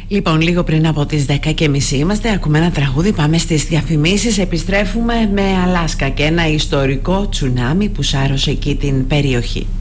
Λοιπόν, λίγο πριν από τις 10:30 είμαστε, ακούμε ένα τραγούδι, πάμε στις διαφημίσεις, επιστρέφουμε με Αλάσκα και ένα ιστορικό τσουνάμι που σάρωσε εκεί την περιοχή.